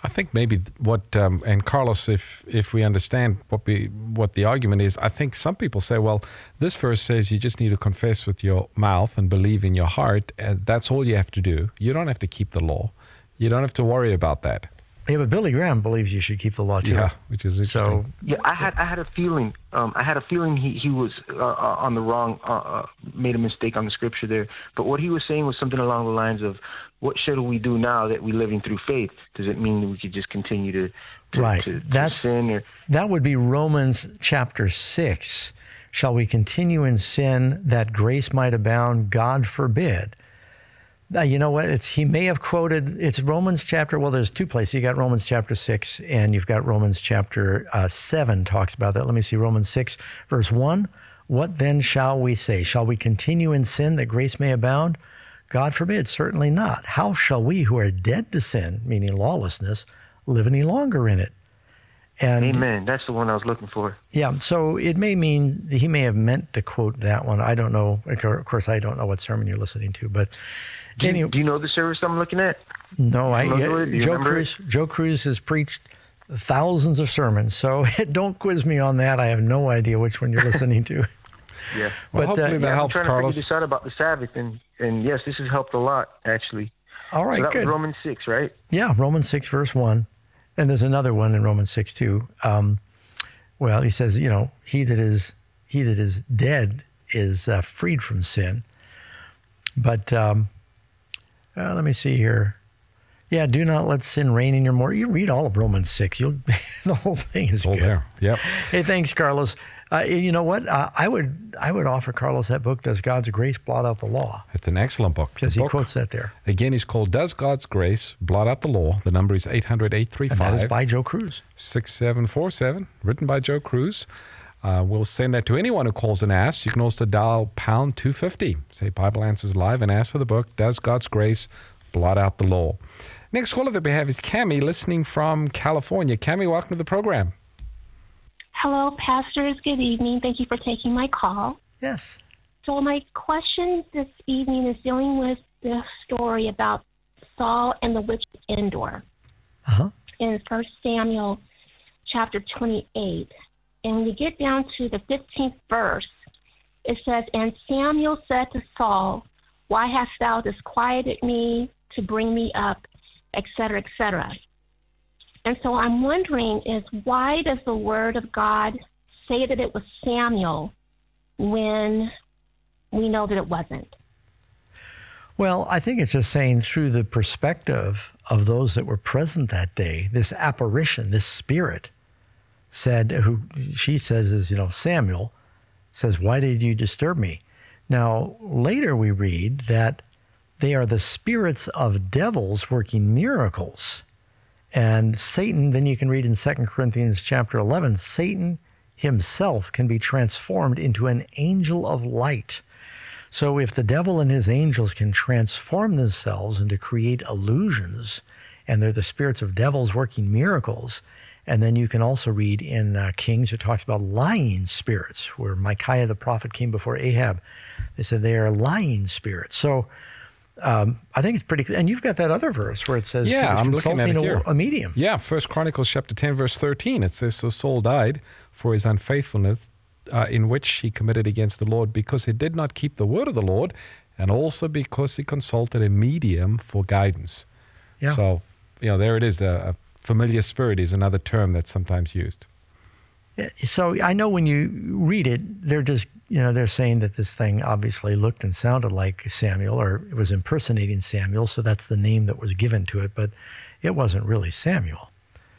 I think maybe and Carlos, if we understand what the argument is, I think some people say, well, this verse says you just need to confess with your mouth and believe in your heart, and that's all you have to do. You don't have to keep the law. You don't have to worry about that. Yeah, but Billy Graham believes you should keep the law too. Yeah, which is interesting. So yeah, I had a feeling. He was on the wrong, made a mistake on the scripture there. But what he was saying was something along the lines of, "What shall we do now that we're living through faith? Does it mean that we could just continue to sin?" Or that would be Romans chapter 6. Shall we continue in sin that grace might abound? God forbid. You know what? He may have quoted, it's Romans chapter, well, there's two places. You got Romans chapter 6 and you've got Romans chapter 7 talks about that. Let me see, Romans 6, verse 1. What then shall we say? Shall we continue in sin that grace may abound? God forbid, certainly not. How shall we who are dead to sin, meaning lawlessness, live any longer in it? And amen. That's the one I was looking for. Yeah, so it may mean, he may have meant to quote that one. I don't know. Of course, I don't know what sermon you're listening to, but do you know the service I'm looking at? No, Joe Cruz has preached thousands of sermons, so don't quiz me on that. I have no idea which one you're listening to. Yeah, well, hopefully that helps, I'm trying Carlos. to figure this out about the Sabbath, and yes, this has helped a lot, actually. All right, so that good. was Romans 6, right? Yeah, Romans 6, verse 1. And there's another one in Romans 6, too. Well, he says, he that is dead is freed from sin. But let me see here. Yeah, do not let sin reign in your mortal. You read all of Romans 6. The whole thing is good. There. Yep. Hey, thanks, Carlos. You know what? I would offer Carlos that book, Does God's Grace Blot Out the Law? It's an excellent book. Because he quotes that there. Again, he's called Does God's Grace Blot Out the Law? The number is 800-835. And that is by Joe Cruz. 6747, written by Joe Cruz. We'll send that to anyone who calls and asks. You can also dial pound 250. Say Bible Answers Live and ask for the book, Does God's Grace Blot Out the Law? Next caller that we have is Cammie, listening from California. Cammie, welcome to the program. Hello, pastors. Good evening. Thank you for taking my call. Yes. So my question this evening is dealing with the story about Saul and the witch of Endor in 1 Samuel chapter 28. And when you get down to the 15th verse, it says, And Samuel said to Saul, Why hast thou disquieted me to bring me up, etc., etc.? And so I'm wondering why does the Word of God say that it was Samuel when we know that it wasn't? Well, I think it's just saying through the perspective of those that were present that day, this apparition, this spirit said, who she says is, Samuel says, why did you disturb me? Now, later we read that they are the spirits of devils working miracles. And Satan, then you can read in 2 Corinthians chapter 11, Satan himself can be transformed into an angel of light. So if the devil and his angels can transform themselves and to create illusions, and they're the spirits of devils working miracles, and then you can also read in Kings, it talks about lying spirits, where Micaiah the prophet came before Ahab. They said they are lying spirits. So I think it's pretty clear. And you've got that other verse where it says, I'm looking at it here. A medium. Yeah, 1 Chronicles chapter 10, verse 13. It says, So Saul died for his unfaithfulness in which he committed against the Lord, because he did not keep the word of the Lord, and also because he consulted a medium for guidance. Yeah. So, there it is. A familiar spirit is another term that's sometimes used. So I know when you read it, they're just, they're saying that this thing obviously looked and sounded like Samuel, or it was impersonating Samuel, so that's the name that was given to it, but it wasn't really Samuel.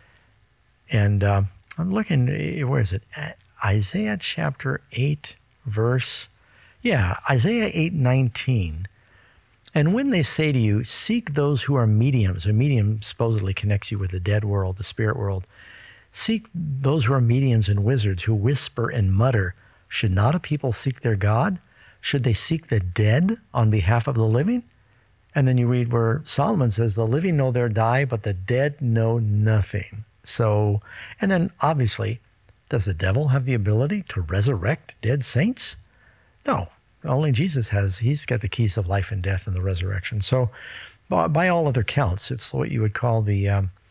And I'm looking, where is it? Isaiah chapter 8, Isaiah 8:19. And when they say to you, seek those who are mediums, a medium supposedly connects you with the dead world, the spirit world, seek those who are mediums and wizards who whisper and mutter. Should not a people seek their God? Should they seek the dead on behalf of the living? And then you read where Solomon says, the living know their die, but the dead know nothing. So, and then obviously, does the devil have the ability to resurrect dead saints? No, only Jesus has. He's got the keys of life and death and the resurrection. So by all other counts, it's what you would call the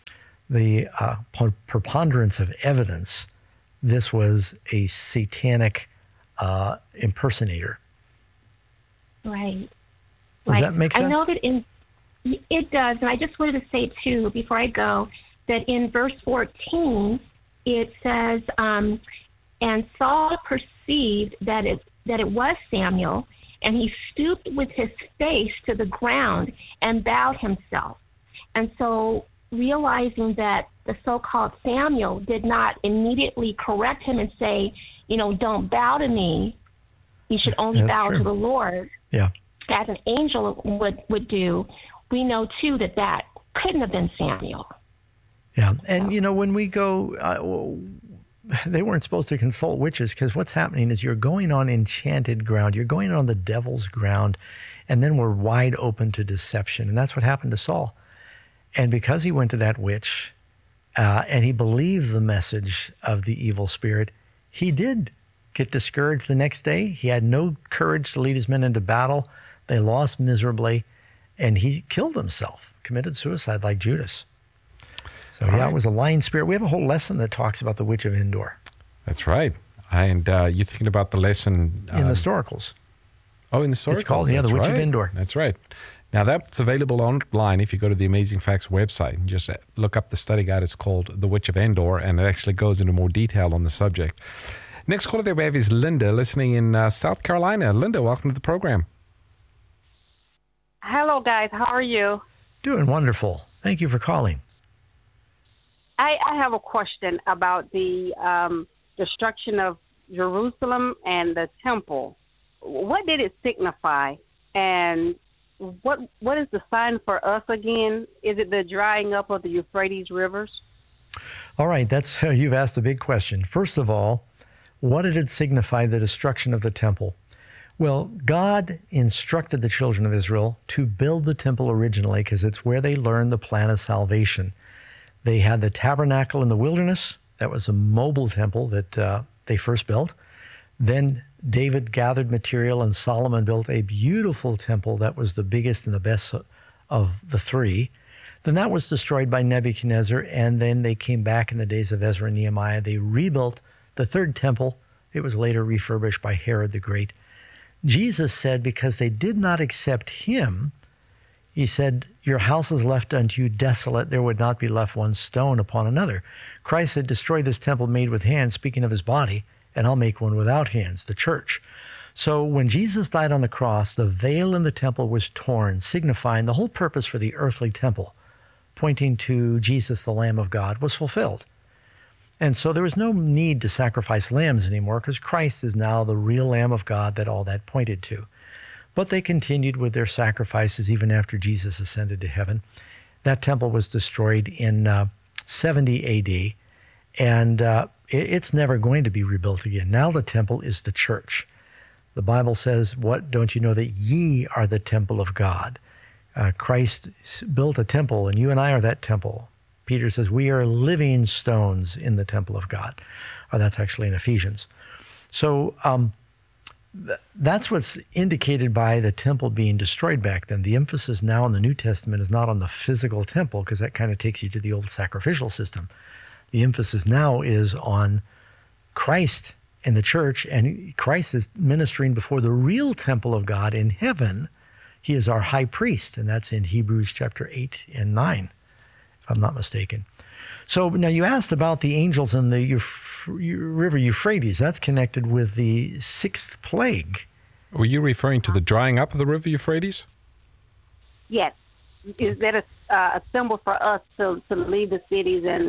the preponderance of evidence, this was a satanic impersonator. Right. Does that make sense? I know that it does, and I just wanted to say, too, before I go, that in verse 14, it says, and Saul perceived that it was Samuel, and he stooped with his face to the ground and bowed himself. And so realizing that the so-called Samuel did not immediately correct him and say, don't bow to me, you should only bow to the Lord, as an angel would do, we know, too, that couldn't have been Samuel. Yeah, and, when we go, they weren't supposed to consult witches, because what's happening is you're going on enchanted ground. You're going on the devil's ground, and then we're wide open to deception. And that's what happened to Saul. And because he went to that witch and he believed the message of the evil spirit, he did get discouraged the next day. He had no courage to lead his men into battle. They lost miserably, and he killed himself, committed suicide like Judas. So, it was a lying spirit. We have a whole lesson that talks about the Witch of Endor. That's right. And you're thinking about the lesson... in the Storicals. Oh, in the Storicals. It's called, the Witch of Endor. That's right. Now, that's available online if you go to the Amazing Facts website and just look up the study guide. It's called The Witch of Endor, and it actually goes into more detail on the subject. Next caller there we have is Linda, listening in South Carolina. Linda, welcome to the program. Hello, guys. How are you? Doing wonderful. Thank you for calling. I have a question about the destruction of Jerusalem and the temple. What did it signify? And what is the sign for us again? Is it the drying up of the Euphrates rivers? All right, you've asked a big question. First of all, what did it signify, the destruction of the temple? Well, God instructed the children of Israel to build the temple originally because it's where they learned the plan of salvation. They had the tabernacle in the wilderness. That was a mobile temple that they first built. Then David gathered material and Solomon built a beautiful temple that was the biggest and the best of the three. Then that was destroyed by Nebuchadnezzar, and then they came back in the days of Ezra and Nehemiah. They rebuilt the third temple. It was later refurbished by Herod the Great. Jesus said because they did not accept him, he said, your house is left unto you desolate. There would not be left one stone upon another. Christ said, destroy this temple made with hands, speaking of his body, and I'll make one without hands, the church. So when Jesus died on the cross, the veil in the temple was torn, signifying the whole purpose for the earthly temple, pointing to Jesus, the Lamb of God, was fulfilled. And so there was no need to sacrifice lambs anymore because Christ is now the real Lamb of God that all that pointed to. But they continued with their sacrifices even after Jesus ascended to heaven. That temple was destroyed in 70 A.D., and it's never going to be rebuilt again. Now the temple is the church. The Bible says, what, don't you know that ye are the temple of God? Christ built a temple, and you and I are that temple. Peter says, we are living stones in the temple of God. Or that's actually in Ephesians. So that's what's indicated by the temple being destroyed back then. The emphasis now in the New Testament is not on the physical temple, because that kind of takes you to the old sacrificial system. The emphasis now is on Christ and the church, and Christ is ministering before the real temple of God in heaven. He is our high priest, and that's in Hebrews chapter 8 and 9, if I'm not mistaken. So now you asked about the angels in the river Euphrates. That's connected with the sixth plague. Were you referring to the drying up of the river Euphrates? Yes. Is that a symbol for us to leave the cities and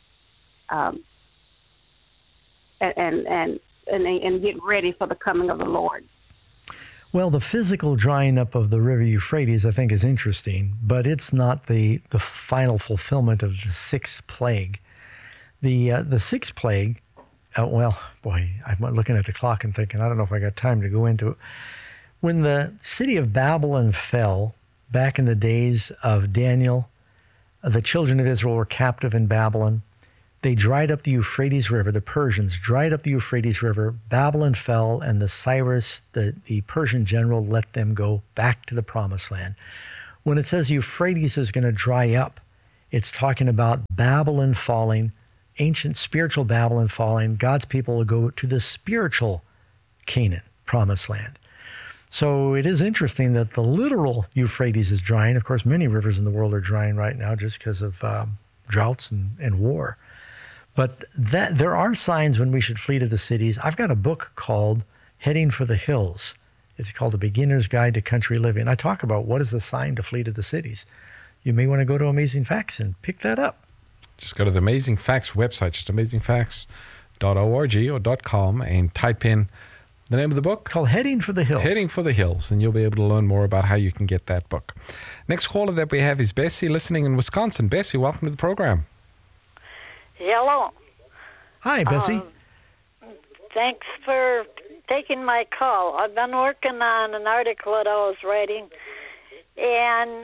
get ready for the coming of the Lord? Well, the physical drying up of the river Euphrates, I think, is interesting, but it's not the final fulfillment of the sixth plague. The sixth plague, I'm looking at the clock and thinking, I don't know if I got time to go into it. When the city of Babylon fell, back in the days of Daniel, the children of Israel were captive in Babylon. They dried up the Euphrates River. The Persians dried up the Euphrates River. Babylon fell, and the Cyrus, the Persian general, let them go back to the promised land. When it says Euphrates is going to dry up, It's talking about Babylon falling, ancient spiritual Babylon falling. God's people will go to the spiritual Canaan, promised land. So it is interesting that the literal Euphrates is drying. Of course, many rivers in the world are drying right now just because of droughts and war. But there are signs when we should flee to the cities. I've got a book called Heading for the Hills. It's called A Beginner's Guide to Country Living. I talk about what is a sign to flee to the cities. You may want to go to Amazing Facts and pick that up. Just go to the Amazing Facts website, just amazingfacts.org or .com, and type in the name of the book. Called Heading for the Hills. Heading for the Hills, and you'll be able to learn more about how you can get that book. Next caller that we have is Bessie, listening in Wisconsin. Bessie, welcome to the program. Hello. Hi, Bessie. Thanks for taking my call. I've been working on an article that I was writing, and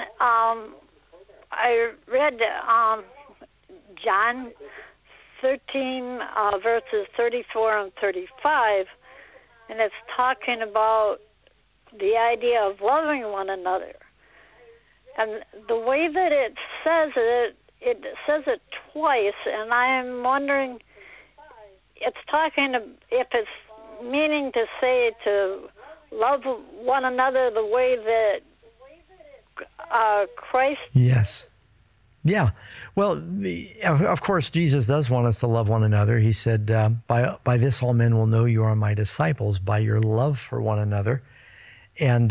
I read John 13, verses 34 and 35, and it's talking about the idea of loving one another. And the way that it says it twice, and I'm wondering, it's talking, if it's meaning to say to love one another the way that Christ... Yes. Yeah. Well, of course, Jesus does want us to love one another. He said, by this all men will know you are my disciples, by your love for one another. And,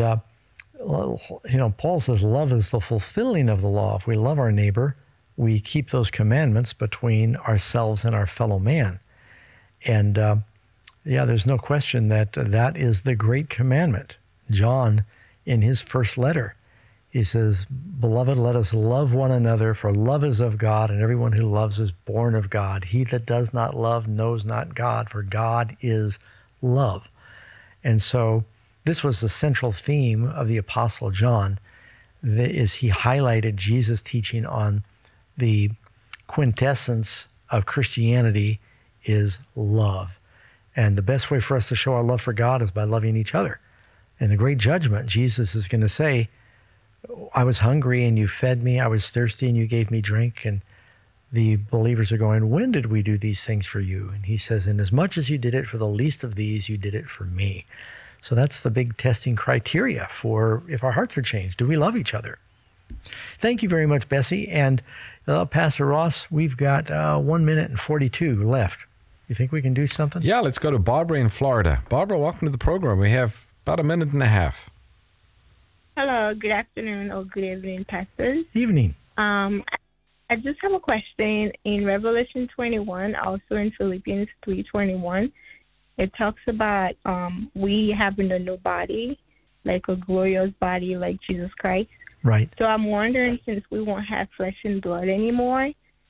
Paul says love is the fulfilling of the law. If we love our neighbor, we keep those commandments between ourselves and our fellow man. And, there's no question that is the great commandment. John, in his first letter, he says, "Beloved, let us love one another, for love is of God, and everyone who loves is born of God. He that does not love knows not God, for God is love." And so this was the central theme of the Apostle John, is he highlighted Jesus' teaching on the quintessence of Christianity is love. And the best way for us to show our love for God is by loving each other. In the great judgment, Jesus is going to say, I was hungry and you fed me. I was thirsty and you gave me drink. And the believers are going, when did we do these things for you? And he says, in as much as you did it for the least of these, you did it for me. So that's the big testing criteria for if our hearts are changed. Do we love each other? Thank you very much, Bessie. And Pastor Ross, we've got 1 minute and 42 left. You think we can do something? Yeah, let's go to Barbara in Florida. Barbara, welcome to the program. We have about a minute and a half. Hello, good afternoon or good evening, pastors. Evening. I just have a question. In Revelation 21, also in Philippians 3:21, it talks about we having a new body, like a glorious body like Jesus Christ. Right. So I'm wondering, since we won't have flesh and blood anymore,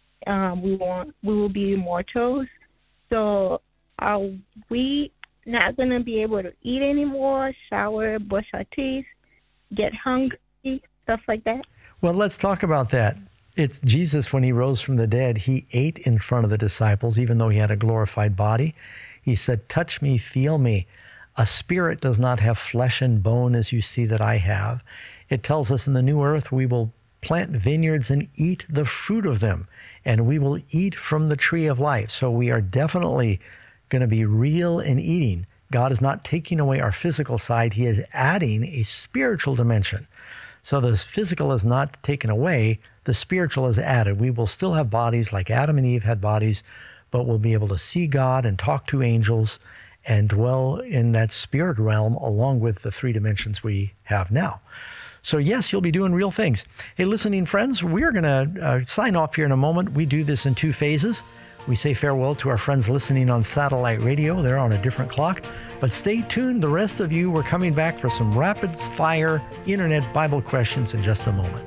we will be immortals. So are we not going to be able to eat anymore, shower, brush our teeth, get hungry, stuff like that? Well, let's talk about that. It's Jesus, when he rose from the dead, he ate in front of the disciples, even though he had a glorified body. He said, touch me, feel me. A spirit does not have flesh and bone as you see that I have. It tells us in the new earth we will plant vineyards and eat the fruit of them, and we will eat from the tree of life. So we are definitely going to be real in eating. God is not taking away our physical side. He is adding a spiritual dimension. So the physical is not taken away. The spiritual is added. We will still have bodies like Adam and Eve had bodies, but we'll be able to see God and talk to angels and dwell in that spirit realm along with the three dimensions we have now. So yes, you'll be doing real things. Hey, listening friends, we're going to sign off here in a moment. We do this in 2 phases. We say farewell to our friends listening on satellite radio. They're on a different clock. But stay tuned. The rest of you, we're coming back for some rapid-fire internet Bible questions in just a moment.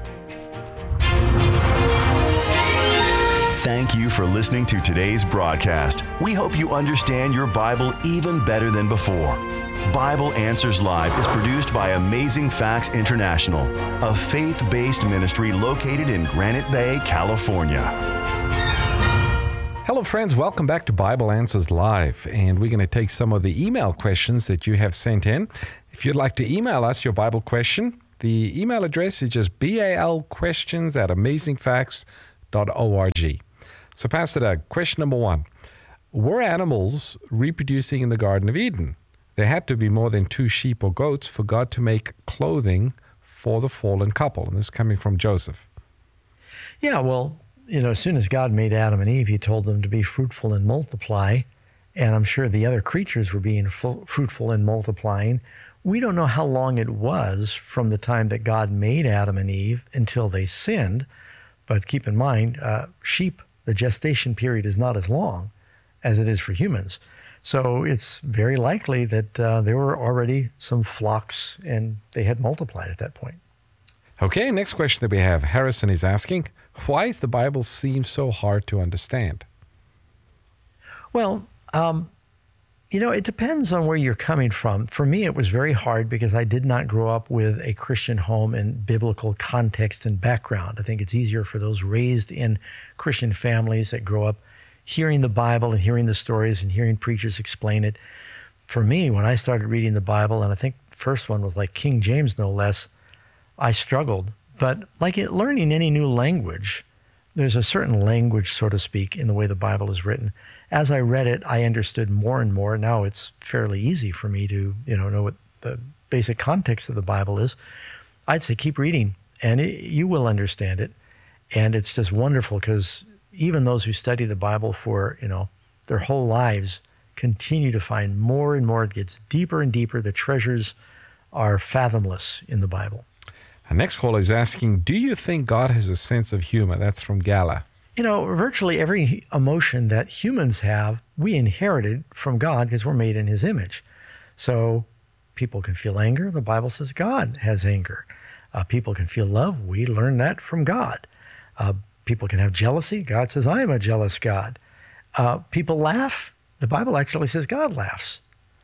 Thank you for listening to today's broadcast. We hope you understand your Bible even better than before. Bible Answers Live is produced by Amazing Facts International, a faith-based ministry located in Granite Bay, California. Hello, friends. Welcome back to Bible Answers Live. And we're going to take some of the email questions that you have sent in. If you'd like to email us your Bible question, The email address is just balquestions@amazingfacts.org. So, Pastor Doug, question number 1. Were animals reproducing in the Garden of Eden? There had to be more than 2 sheep or goats for God to make clothing for the fallen couple. And this is coming from Joseph. Yeah, well, as soon as God made Adam and Eve, he told them to be fruitful and multiply. And I'm sure the other creatures were being fruitful and multiplying. We don't know how long it was from the time that God made Adam and Eve until they sinned. But keep in mind, sheep, the gestation period is not as long as it is for humans. So it's very likely that there were already some flocks and they had multiplied at that point. Okay, next question that we have. Harrison is asking, why does the Bible seem so hard to understand? Well, it depends on where you're coming from. For me, it was very hard because I did not grow up with a Christian home and biblical context and background. I think it's easier for those raised in Christian families that grow up hearing the Bible and hearing the stories and hearing preachers explain it. For me, when I started reading the Bible, and I think the first one was like King James, no less, I struggled. But like learning any new language, there's a certain language, so to speak, in the way the Bible is written. As I read it, I understood more and more. Now it's fairly easy for me to, know what the basic context of the Bible is. I'd say keep reading, and you will understand it. And it's just wonderful because even those who study the Bible for, their whole lives continue to find more and more. It gets deeper and deeper. The treasures are fathomless in the Bible. Our next caller is asking, do you think God has a sense of humor? That's from Gala. Virtually every emotion that humans have, we inherited from God because we're made in his image. So people can feel anger. The Bible says God has anger. People can feel love. We learn that from God. People can have jealousy. God says, I am a jealous God. People laugh. The Bible actually says God laughs.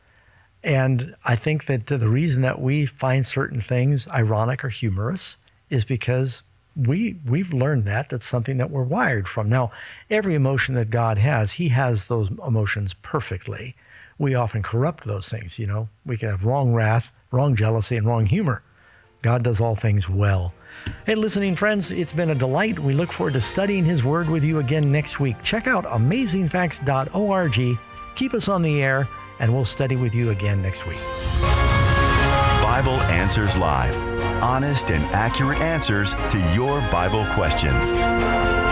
And I think that the reason that we find certain things ironic or humorous is because we've learned that's something that we're wired from. Now, every emotion that God has, he has those emotions perfectly. We often corrupt those things, We can have wrong wrath, wrong jealousy, and wrong humor. God does all things well. Hey, listening friends, it's been a delight. We look forward to studying his word with you again next week. Check out amazingfacts.org. Keep us on the air, and we'll study with you again next week. Bible Answers Live. Honest and accurate answers to your Bible questions.